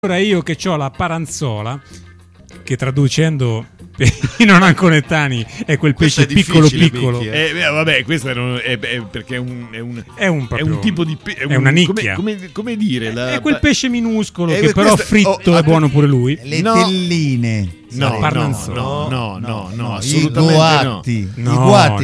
Allora io che ho la paranzola, che traducendo per i non anconetani è quel pesce piccolo piccolo. Vabbè, questo è perché è un tipo di è una nicchia. Come dire? È quel pesce minuscolo che però fritto è buono pure lui. Le telline. No, assolutamente I guatti,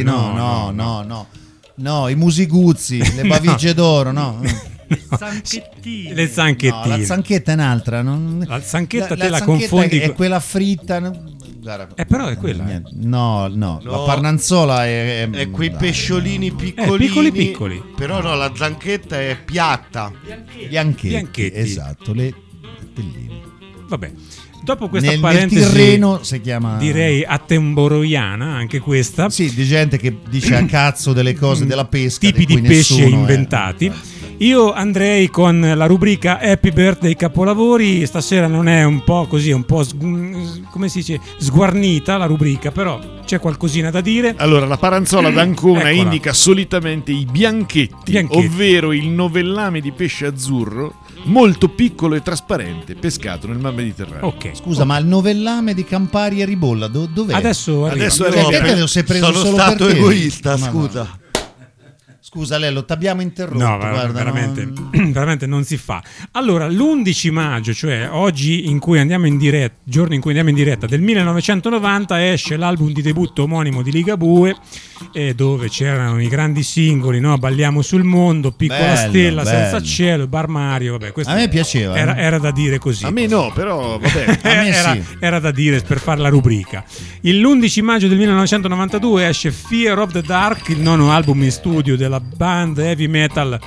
no, i musiguzzi, le baviglie d'oro, no. Zanchettine. Le zanchettine. No, la zanchetta è un'altra. La zanchetta te la zanchetta confondi. è quella fritta. Guarda, però è quella. No, la parnanzola è quei pesciolini piccolini. Piccoli. Però no, la zanchetta è piatta. Bianchetti. Esatto, le telline. Vabbè. Dopo questa nel parentesi, Tirreno si chiama, direi attemboroiana, anche questa. Sì, di gente che dice a cazzo delle cose della pesca, tipi di pesce inventati. Io andrei con la rubrica Happy Birthday Capolavori. Stasera non è un po' così, un po' come si dice, sguarnita la rubrica, però c'è qualcosina da dire. Allora, la paranzola d'Ancona Eccola. indica solitamente i bianchetti, ovvero il novellame di pesce azzurro molto piccolo e trasparente, pescato nel Mar Mediterraneo. Ok. Scusa, ma il novellame di Campari e Ribolla dov'è? Adesso arriva. Sono stato egoista, scusa. Scusa Lello, t'abbiamo interrotto. No, guarda, veramente non si fa. Allora, l'11 maggio, cioè oggi in cui andiamo in diretta, giorno in cui andiamo in diretta del 1990, esce l'album di debutto omonimo di Ligabue, dove c'erano i grandi singoli, no? Balliamo sul mondo, Piccola Stella, Senza Cielo, Bar Mario, vabbè, questo a me piaceva. Era da dire così. A me no, però vabbè. A me era da dire per fare la rubrica. L'11 maggio del 1992 esce Fear of the Dark, il nono album in studio della band heavy metal.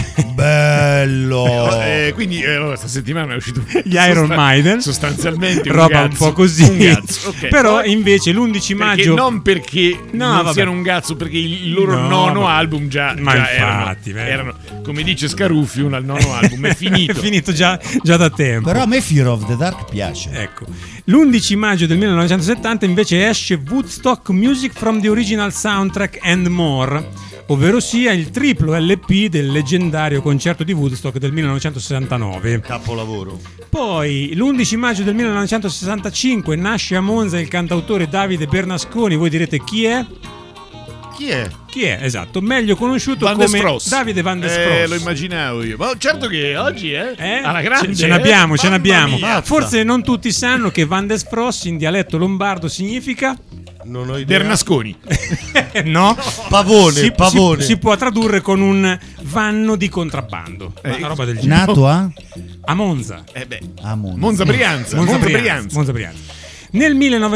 Bello. Quindi questa settimana è uscito gli Iron Maiden, sostanzialmente roba un po' così. Okay. Però invece l'11 maggio non perché non siano un cazzo, perché il loro nono album già erano, come dice Scaruffi, al nono album è finito. È finito già da tempo. Però a me Fear of the Dark piace. Ecco. L'11 maggio del 1970 invece esce Woodstock Music from the Original Soundtrack and More, ovvero sia il triplo LP del leggendario concerto di Woodstock del 1969. Capolavoro. Poi l'11 maggio del 1965 nasce a Monza il cantautore Davide Bernasconi. Voi direte chi è? Chi è? Esatto, meglio conosciuto come Davide Van der Spross. Lo immaginavo io. Ma certo che oggi alla grande. Ce n'abbiamo. Mia, forse non tutti sanno che Van der Spross in dialetto lombardo significa non ho idea. Bernasconi. No? Pavone. Si può tradurre con un vanno di contrabbando. Una roba del genere. Nato a Monza. A Monza. Monza Brianza. Nel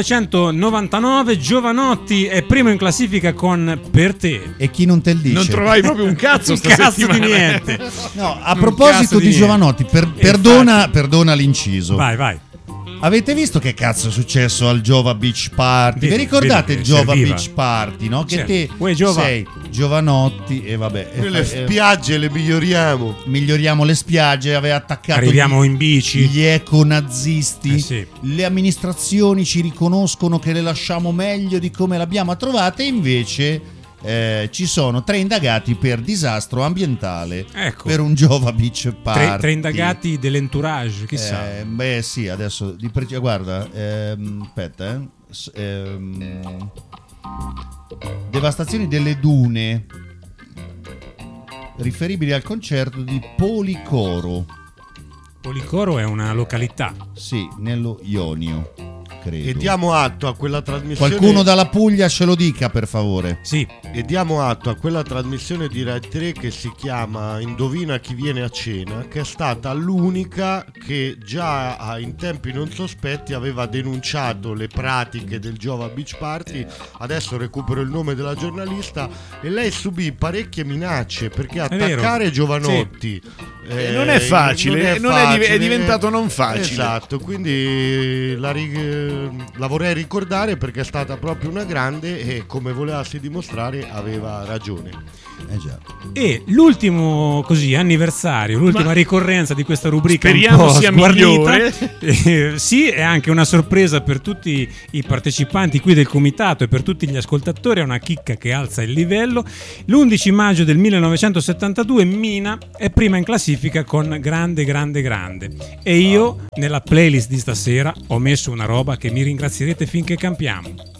1999 Giovanotti è primo in classifica con Per te. E chi non te lo dice? Non trovai proprio un cazzo di niente. No, a proposito di Giovanotti, perdona l'inciso. Vai. Avete visto che cazzo è successo al Giova Beach Party? Vi ricordate il Giova Beach Party, no? Che te sei Giovanotti e vabbè. Le spiagge le miglioriamo. Miglioriamo le spiagge, aveva attaccato. Arriviamo in bici. Gli econazisti. Sì. Le amministrazioni ci riconoscono che le lasciamo meglio di come l'abbiamo trovate, invece ci sono 3 indagati per disastro ambientale, ecco, per un Giova Beach Party. 3 indagati dell'entourage, chissà. Beh sì, adesso guarda, aspetta, devastazioni delle dune riferibili al concerto di Policoro. Policoro è una località. Sì, nello Ionio, credo. E diamo atto a quella trasmissione. Qualcuno dalla Puglia ce lo dica, per favore. Sì. E diamo atto a quella trasmissione di Rai 3 che si chiama Indovina chi viene a cena, che è stata l'unica che già in tempi non sospetti aveva denunciato le pratiche del Giova Beach Party. Adesso recupero il nome della giornalista. E lei subì parecchie minacce, perché attaccare Giovanotti non è facile, è diventato non facile. Esatto, quindi la vorrei ricordare perché è stata proprio una grande e, come volevasi dimostrare, aveva ragione. Già. E l'ultimo anniversario, l'ultima ricorrenza di questa rubrica speriamo un po' sia sguarnita, migliore. sì, è anche una sorpresa per tutti i partecipanti qui del comitato e per tutti gli ascoltatori, è una chicca che alza il livello. L'11 maggio del 1972 Mina è prima in classifica con Grande Grande Grande, e io nella playlist di stasera ho messo una roba che mi ringrazierete finché campiamo.